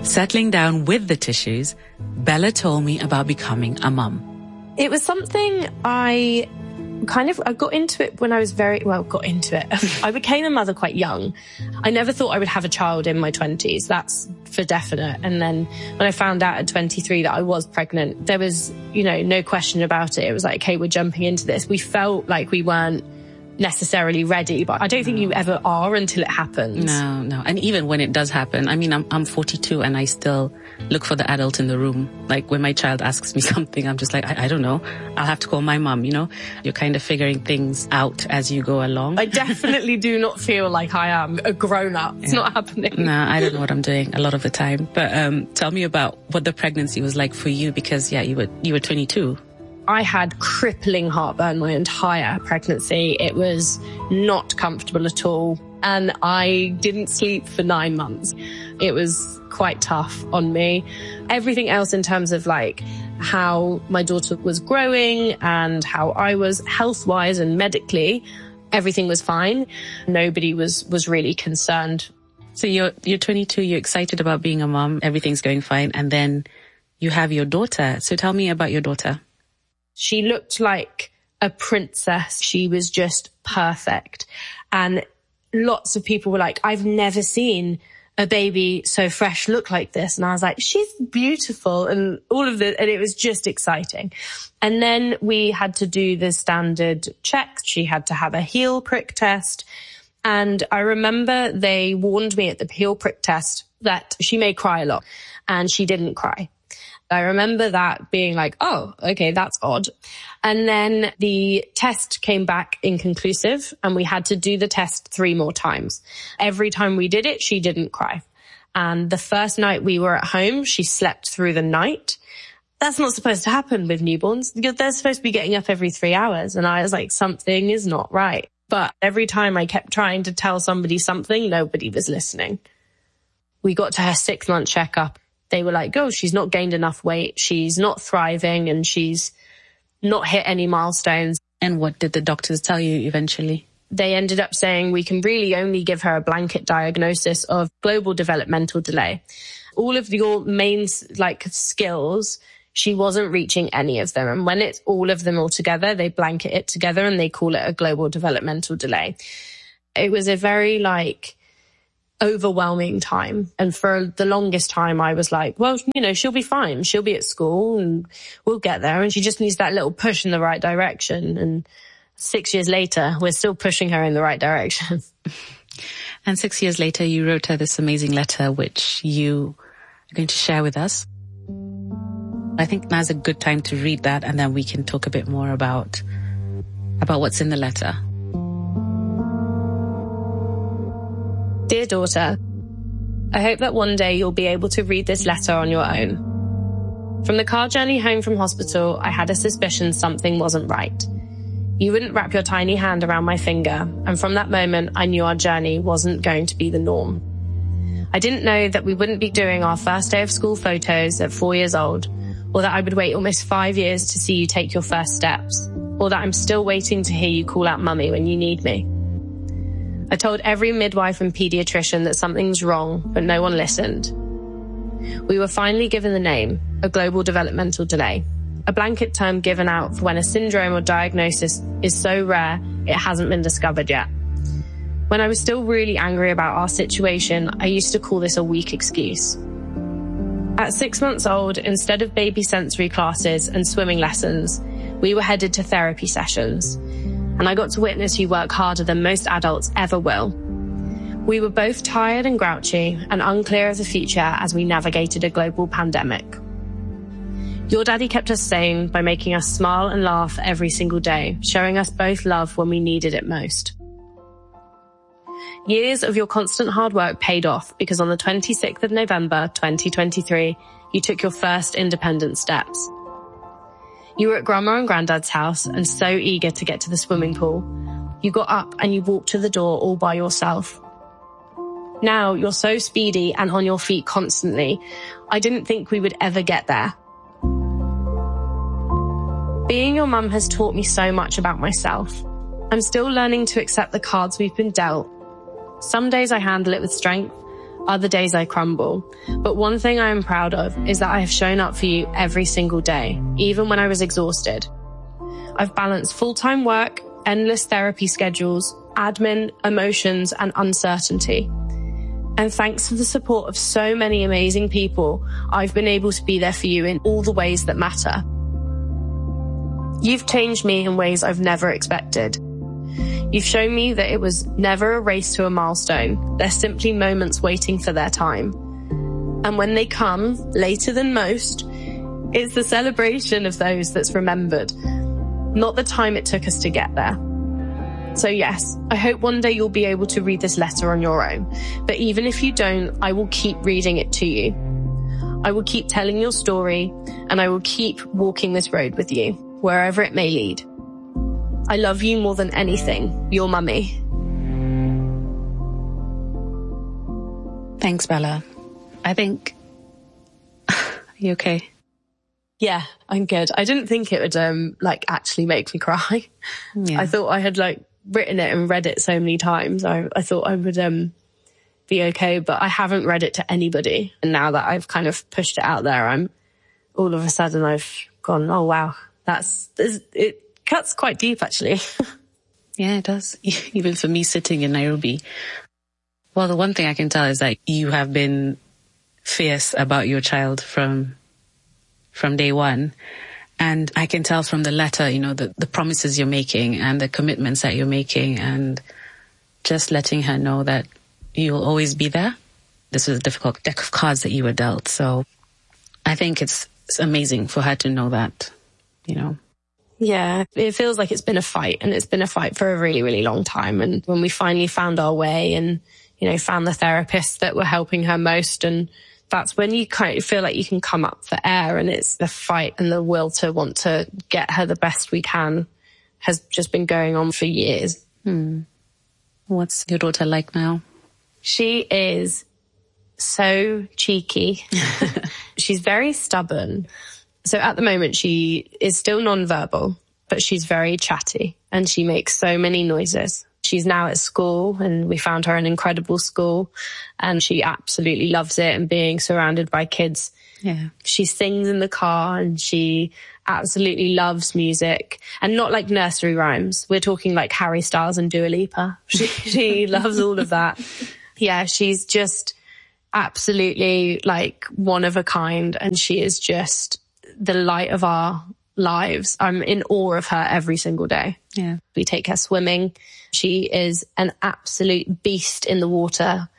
Settling down with the tissues, Bella told me about becoming a mum. It was something I got into it when I was I became a mother quite young. I never thought I would have a child in my 20s. That's for definite. And then when I found out at 23 that I was pregnant, there was, no question about it. It was like, okay, we're jumping into this. We felt like we weren't necessarily ready, but I don't think you ever are until it happens. No. And even when it does happen, I mean, I'm 42 and I still look for the adult in the room. Like when my child asks me something, I'm just like, I don't know. I'll have to call my mum, You're kind of figuring things out as you go along. I definitely do not feel like I am a grown-up. It's not happening. No, I don't know what I'm doing a lot of the time. But tell me about what the pregnancy was like for you, because you were 22. I had crippling heartburn my entire pregnancy. It was not comfortable at all. And I didn't sleep for 9 months. It was quite tough on me. Everything else in terms of like how my daughter was growing and how I was health-wise and medically, everything was fine. Nobody was really concerned. So you're 22, you're excited about being a mom, everything's going fine. And then you have your daughter. So tell me about your daughter. She looked like a princess. She was just perfect. And lots of people were like, I've never seen a baby so fresh look like this. And I was like, she's beautiful and and it was just exciting. And then we had to do the standard checks. She had to have a heel prick test. And I remember they warned me at the heel prick test that she may cry a lot, and she didn't cry. I remember that being like, oh, okay, that's odd. And then the test came back inconclusive, and we had to do the test 3 more times. Every time we did it, she didn't cry. And the first night we were at home, she slept through the night. That's not supposed to happen with newborns. They're supposed to be getting up every 3 hours. And I was like, something is not right. But every time I kept trying to tell somebody something, nobody was listening. We got to her 6-month checkup. They were like, oh, she's not gained enough weight. She's not thriving, and she's not hit any milestones. And what did the doctors tell you eventually? They ended up saying we can really only give her a blanket diagnosis of global developmental delay. All of your main skills, she wasn't reaching any of them. And when it's all of them all together, they blanket it together and they call it a global developmental delay. It was a very overwhelming time. And for the longest time, I was like, well, she'll be fine. She'll be at school and we'll get there. And she just needs that little push in the right direction. And 6 years later, we're still pushing her in the right direction. And 6 years later, you wrote her this amazing letter, which you are going to share with us. I think now's a good time to read that, and then we can talk a bit more about what's in the letter. Dear daughter, I hope that one day you'll be able to read this letter on your own. From the car journey home from hospital, I had a suspicion something wasn't right. You wouldn't wrap your tiny hand around my finger, and from that moment, I knew our journey wasn't going to be the norm. I didn't know that we wouldn't be doing our first day of school photos at 4 years old, or that I would wait almost 5 years to see you take your first steps, or that I'm still waiting to hear you call out mummy when you need me. I told every midwife and pediatrician that something's wrong, but no one listened. We were finally given the name, a global developmental delay, a blanket term given out for when a syndrome or diagnosis is so rare it hasn't been discovered yet. When I was still really angry about our situation, I used to call this a weak excuse. At 6 months old, instead of baby sensory classes and swimming lessons, we were headed to therapy sessions. And I got to witness you work harder than most adults ever will. We were both tired and grouchy and unclear of the future as we navigated a global pandemic. Your daddy kept us sane by making us smile and laugh every single day, showing us both love when we needed it most. Years of your constant hard work paid off because on the 26th of November, 2023, you took your first independent steps. You were at Grandma and Granddad's house and so eager to get to the swimming pool. You got up and you walked to the door all by yourself. Now you're so speedy and on your feet constantly. I didn't think we would ever get there. Being your mum has taught me so much about myself. I'm still learning to accept the cards we've been dealt. Some days I handle it with strength. Other days I crumble. But one thing I am proud of is that I have shown up for you every single day, even when I was exhausted. I've balanced full-time work, endless therapy schedules, admin, emotions, and uncertainty. And thanks to the support of so many amazing people, I've been able to be there for you in all the ways that matter. You've changed me in ways I've never expected. You've shown me that it was never a race to a milestone. They're simply moments waiting for their time. And when they come, later than most, it's the celebration of those that's remembered, not the time it took us to get there. So yes, I hope one day you'll be able to read this letter on your own. But even if you don't, I will keep reading it to you. I will keep telling your story, and I will keep walking this road with you, wherever it may lead. I love you more than anything. Your mummy. Thanks, Bella. I think... Are you okay? Yeah, I'm good. I didn't think it would, actually make me cry. Yeah. I thought I had, written it and read it so many times. I thought I would, be okay, but I haven't read it to anybody. And now that I've kind of pushed it out there, all of a sudden I've gone, oh wow, it cuts quite deep actually. Yeah, it does. Even for me sitting in Nairobi. Well, the one thing I can tell is that you have been fierce about your child from day one. And I can tell from the letter, the promises you're making and the commitments that you're making, and just letting her know that you'll always be there. This was a difficult deck of cards that you were dealt. So I think it's amazing for her to know that, Yeah, it feels like it's been a fight, and it's been a fight for a really, really long time. And when we finally found our way and, found the therapists that were helping her most, and that's when you kind of feel like you can come up for air, and it's the fight and the will to want to get her the best we can has just been going on for years. What's your daughter like now? She is so cheeky. She's very stubborn. So at the moment she is still nonverbal, but she's very chatty and she makes so many noises. She's now at school, and we found her an incredible school, and she absolutely loves it and being surrounded by kids. Yeah. She sings in the car, and she absolutely loves music, and not like nursery rhymes. We're talking like Harry Styles and Dua Lipa. She loves all of that. Yeah, she's just absolutely one of a kind, and she is just the light of our lives. I'm in awe of her every single day. Yeah. We take her swimming. She is an absolute beast in the water.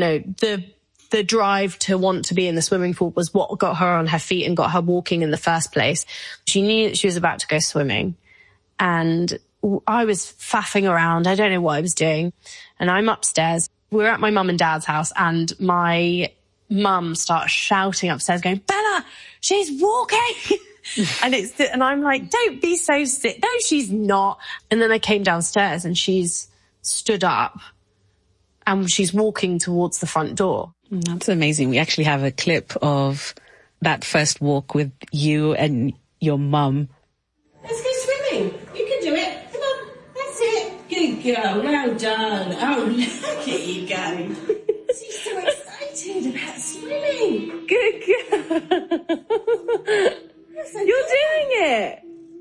The drive to want to be in the swimming pool was what got her on her feet and got her walking in the first place. She knew that she was about to go swimming, and I was faffing around. I don't know what I was doing. And I'm upstairs. We're at my mum and dad's house, and my mum starts shouting upstairs going, "Bella, she's walking." And I'm like, don't be so sick. No, she's not. And then I came downstairs, and she's stood up and she's walking towards the front door. That's amazing. We actually have a clip of that first walk with you and your mum. Let's go swimming. You can do it. Come on. That's it. Good girl. Well done. Oh, look at you go. She's so excited about swimming. Good girl. You're doing it.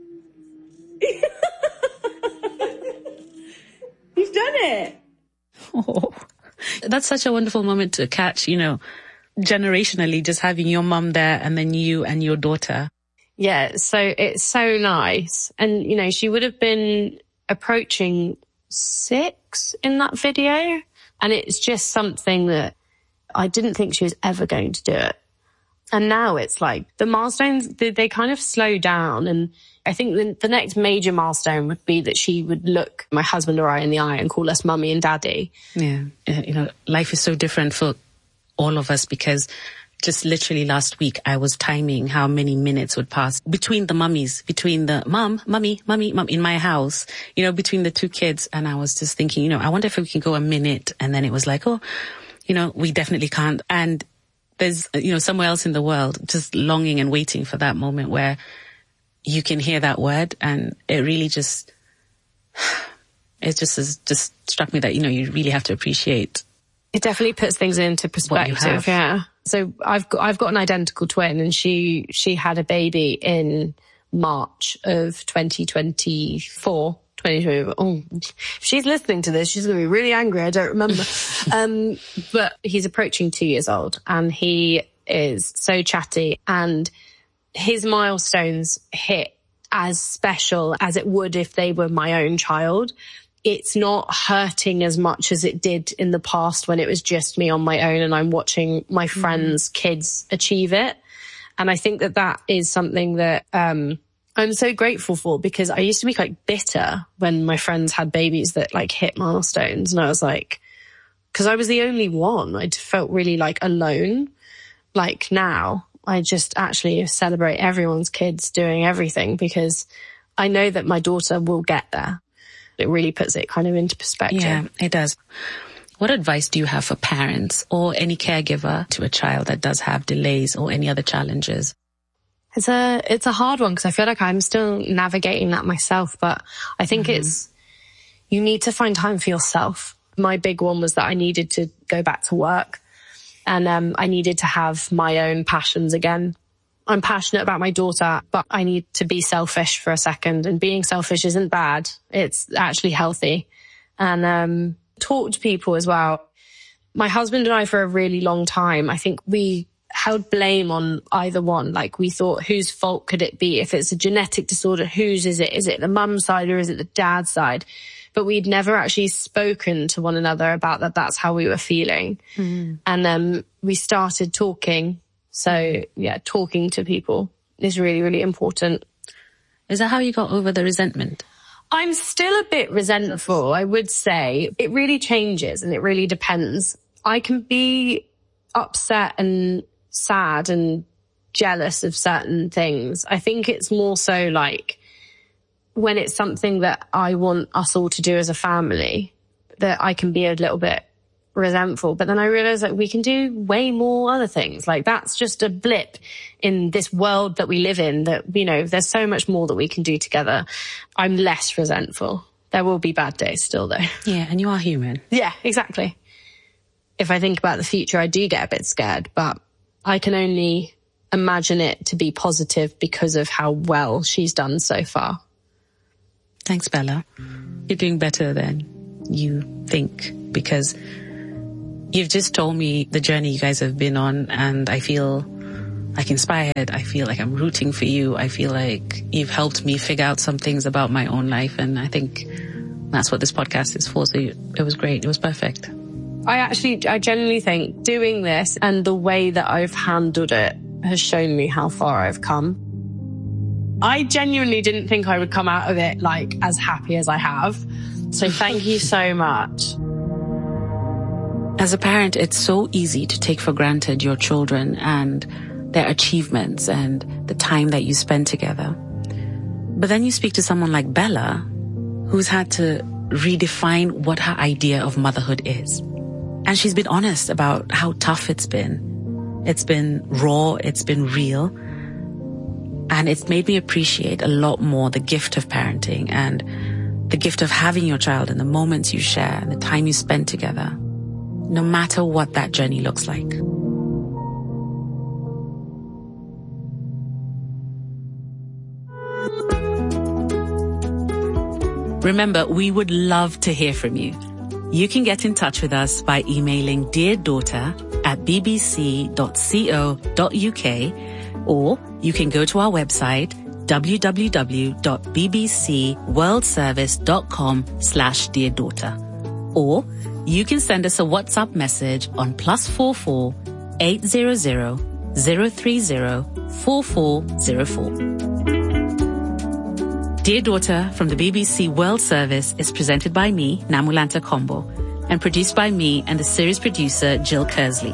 You've done it. Oh, that's such a wonderful moment to catch, generationally, just having your mum there and then you and your daughter. Yeah, so it's so nice. And, she would have been approaching 6 in that video. And it's just something that I didn't think she was ever going to do it. And now it's like the milestones, they kind of slow down. And I think the next major milestone would be that she would look my husband or I in the eye and call us mummy and daddy. Yeah. Life is so different for all of us, because just literally last week I was timing how many minutes would pass between the mummies, between the mummy in my house, between the two kids. And I was just thinking, I wonder if we can go a minute. And then it was like, we definitely can't. And there's, somewhere else in the world just longing and waiting for that moment where you can hear that word. And it really it just struck me that, you really have to appreciate It definitely puts things into perspective. Yeah. So I've got an identical twin, and she had a baby in March of 2024. Oh, if she's listening to this, she's going to be really angry. I don't remember. But he's approaching 2 years old, and he is so chatty, and his milestones hit as special as it would if they were my own child. It's not hurting as much as it did in the past when it was just me on my own and I'm watching my friends' kids achieve it. And I think that is something that I'm so grateful for, because I used to be quite bitter when my friends had babies that like hit milestones. And I was like, because I was the only one, I felt really like alone. Like now, I just actually celebrate everyone's kids doing everything, because I know that my daughter will get there. It really puts it kind of into perspective. Yeah, it does. What advice do you have for parents or any caregiver to a child that does have delays or any other challenges? It's a hard one, because I feel like I'm still navigating that myself, but I think you need to find time for yourself. My big one was that I needed to go back to work, and I needed to have my own passions again. I'm passionate about my daughter, but I need to be selfish for a second, and being selfish isn't bad. It's actually healthy. And talk to people as well. My husband and I, for a really long time, I think we held blame on either one. Like, we thought, whose fault could it be? If it's a genetic disorder, whose is it? Is it the mum's side or is it the dad's side? But we'd never actually spoken to one another about that. That's how we were feeling. And then we started talking. So yeah, talking to people is really, really important. Is that how you got over the resentment? I'm still a bit resentful, I would say. It really changes and it really depends. I can be upset and sad and jealous of certain things. I think it's more so like when it's something that I want us all to do as a family, that I can be a little bit resentful. But then I realize that we can do way more other things. Like, that's just a blip in this world that we live in, that, you know, there's so much more that we can do together. I'm less resentful. There will be bad days still, though. Yeah, and you are human. Yeah, exactly. If I think about the future, I do get a bit scared, but I can only imagine it to be positive because of how well she's done so far. Thanks, Bella. You're doing better than you think, because you've just told me the journey you guys have been on, and I feel like inspired. I feel like I'm rooting for you. I feel like you've helped me figure out some things about my own life, and I think that's what this podcast is for. So it was great. It was perfect. I genuinely think doing this and the way that I've handled it has shown me how far I've come. I genuinely didn't think I would come out of it like as happy as I have. So thank you so much. As a parent, it's so easy to take for granted your children and their achievements and the time that you spend together. But then you speak to someone like Bella, who's had to redefine what her idea of motherhood is. And she's been honest about how tough it's been. It's been raw, it's been real. And it's made me appreciate a lot more the gift of parenting and the gift of having your child and the moments you share and the time you spend together, no matter what that journey looks like. Remember, we would love to hear from you. You can get in touch with us by emailing deardaughter@bbc.co.uk, or you can go to our website, www.bbcworldservice.com/deardaughter. Or you can send us a WhatsApp message on +44 800 030 4404. Dear Daughter from the BBC World Service is presented by me, Namulanta Kombo, and produced by me and the series producer, Jill Kersley.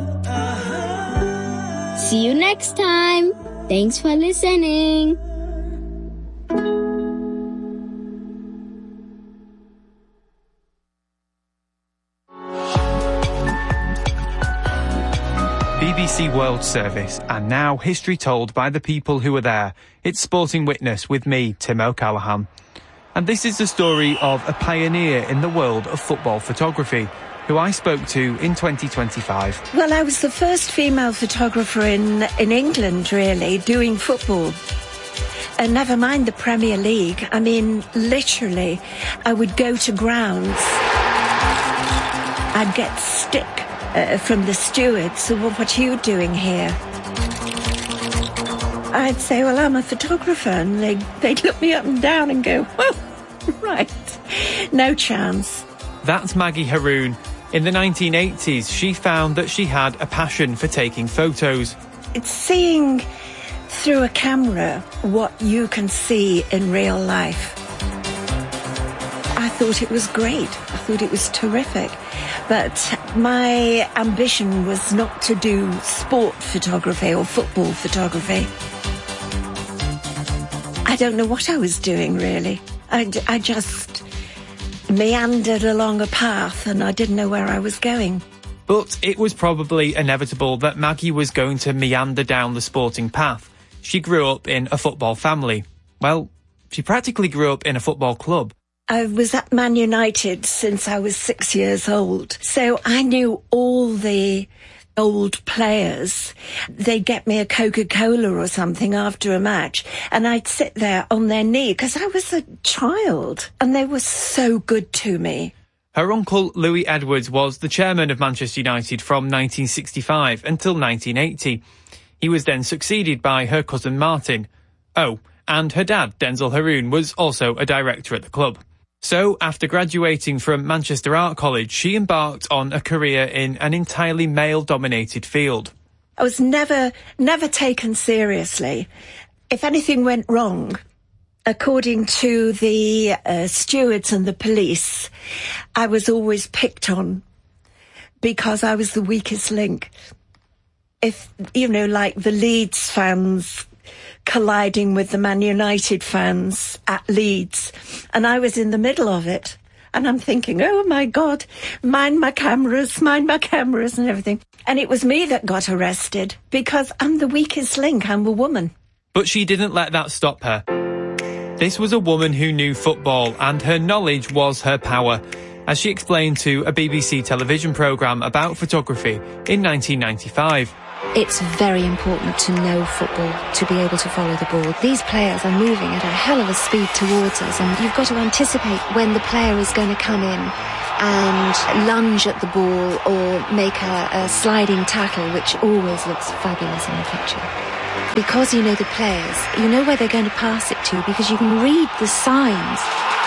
See you next time. Thanks for listening. BBC World Service, and now history told by the people who were there. It's Sporting Witness with me, Tim O'Callaghan. And this is the story of a pioneer in the world of football photography. who I spoke to in 2025. Well, I was the first female photographer in England, really, doing football. And never mind the Premier League. I mean, literally, I would go to grounds. I'd get stick from the stewards. So what are you doing here? I'd say, well, I'm a photographer. And they'd look me up and down and go, well, right, no chance. That's Maggie Haroon. In the 1980s, she found that she had a passion for taking photos. It's seeing through a camera what you can see in real life. I thought it was great. I thought it was terrific. But my ambition was not to do sport photography or football photography. I don't know what I was doing, really. I just meandered along a path and I didn't know where I was going. But it was probably inevitable that Maggie was going to meander down the sporting path. She grew up in a football family. Well, she practically grew up in a football club. I was at Man United since I was 6 years old. So I knew all the old players. They'd get me a Coca-Cola or something after a match, and I'd sit there on their knee because I was a child, and they were so good to me. Her uncle, Louis Edwards, was the chairman of Manchester United from 1965 until 1980. He was then succeeded by her cousin Martin. Oh, and her dad, Denzil Haroon, was also a director at the club. So, after graduating from Manchester Art College, she embarked on a career in an entirely male-dominated field. I was never taken seriously. If anything went wrong, according to the stewards and the police, I was always picked on because I was the weakest link. If, like the Leeds fans colliding with the Man United fans at Leeds, and I was in the middle of it, and I'm thinking, oh my God, mind my cameras and everything. And it was me that got arrested because I'm the weakest link, I'm a woman. But she didn't let that stop her. This was a woman who knew football, and her knowledge was her power, as she explained to a BBC television programme about photography in 1995. It's very important to know football, to be able to follow the ball. These players are moving at a hell of a speed towards us, and you've got to anticipate when the player is going to come in and lunge at the ball or make a sliding tackle, which always looks fabulous in the picture. Because you know the players, you know where they're going to pass it to because you can read the signs.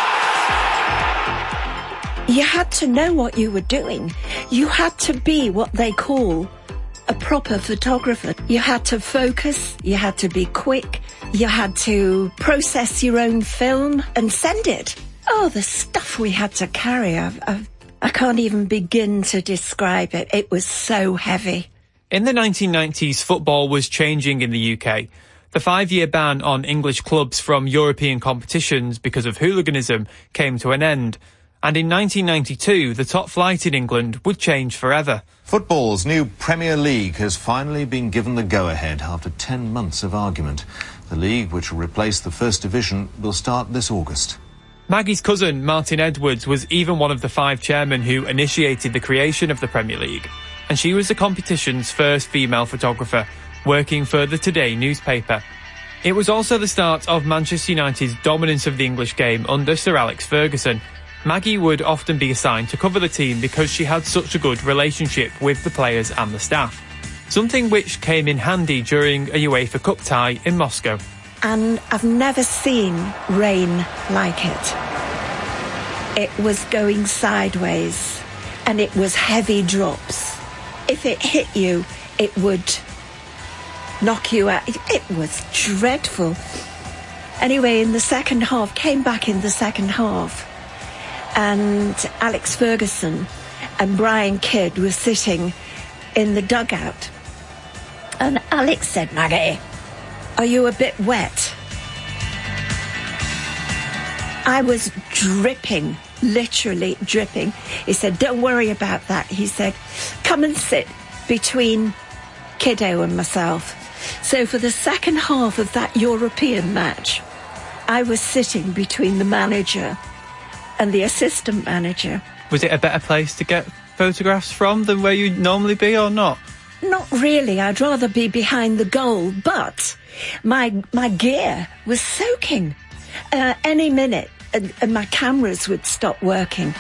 You had to know what you were doing. You had to be what they call a proper photographer. You had to focus, you had to be quick, you had to process your own film and send it. Oh, the stuff we had to carry, I can't even begin to describe it. It was so heavy. In the 1990s, football was changing in the UK. The 5-year ban on English clubs from European competitions because of hooliganism came to an end. And in 1992, the top flight in England would change forever. Football's new Premier League has finally been given the go-ahead after 10 months of argument. The league, which will replace the First Division, will start this August. Maggie's cousin, Martin Edwards, was even one of the 5 chairmen who initiated the creation of the Premier League. And she was the competition's first female photographer, working for the Today newspaper. It was also the start of Manchester United's dominance of the English game under Sir Alex Ferguson. Maggie would often be assigned to cover the team because she had such a good relationship with the players and the staff, something which came in handy during a UEFA Cup tie in Moscow. And I've never seen rain like it. It was going sideways and it was heavy drops. If it hit you, it would knock you out. It was dreadful. Anyway, in the second half, came back in the second half, and Alex Ferguson and Brian Kidd were sitting in the dugout. And Alex said, Maggie, are you a bit wet? I was dripping, literally dripping. He said, don't worry about that. He said, come and sit between Kiddo and myself. So for the second half of that European match, I was sitting between the manager and the assistant manager. Was it a better place to get photographs from than where you'd normally be, or not? Not really. I'd rather be behind the goal, but my gear was soaking. Any minute, and my cameras would stop working.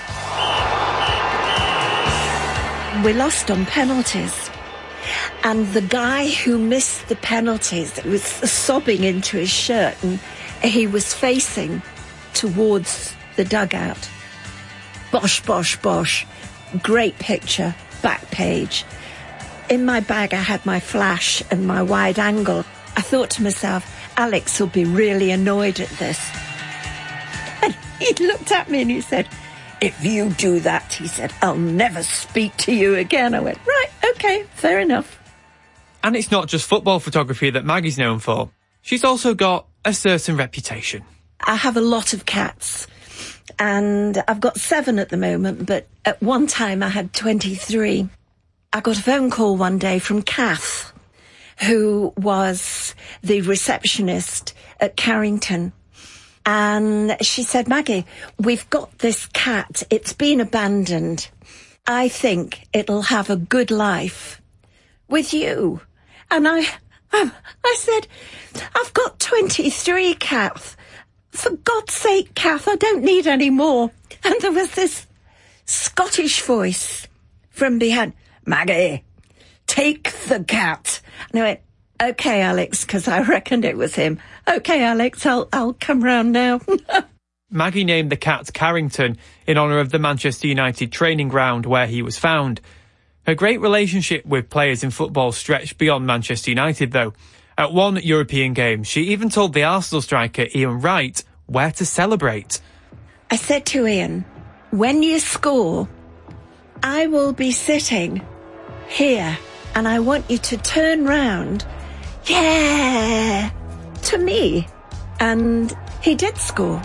We lost on penalties. And the guy who missed the penalties was sobbing into his shirt, and he was facing towards the dugout. Bosh, bosh, bosh. Great picture, back page. In my bag, I had my flash and my wide angle. I thought to myself, Alex will be really annoyed at this. And he looked at me and he said, "If you do that," he said, "I'll never speak to you again." I went, right, okay, fair enough. And it's not just football photography that Maggie's known for. She's also got a certain reputation. I have a lot of cats, and I've got 7 at the moment, but at one time I had 23. I got a phone call one day from Kath, who was the receptionist at Carrington. And she said, "Maggie, we've got this cat. It's been abandoned. I think it'll have a good life with you." And I said, "I've got 23, Kath. For God's sake, Kath, I don't need any more." And there was this Scottish voice from behind, "Maggie, take the cat." And I went, "Okay, Alex," because I reckoned it was him. "Okay, Alex, I'll come round now." Maggie named the cat Carrington in honour of the Manchester United training ground where he was found. Her great relationship with players in football stretched beyond Manchester United, though. At one European game, she even told the Arsenal striker Ian Wright where to celebrate. I said to Ian, "When you score, I will be sitting here and I want you to turn round, yeah, to me." And he did score.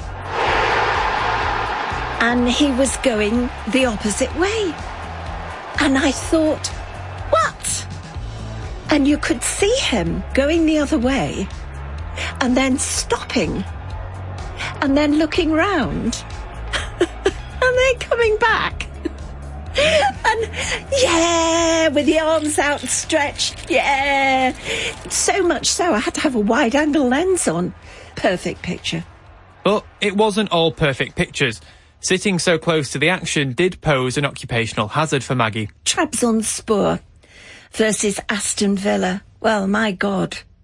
And he was going the opposite way. And I thought, what? And you could see him going the other way and then stopping and then looking round and then coming back. And yeah, with the arms outstretched, yeah. So much so I had to have a wide angle lens on. Perfect picture. But it wasn't all perfect pictures. Sitting so close to the action did pose an occupational hazard for Maggie. Trabzonspor versus Aston Villa. Well, my God.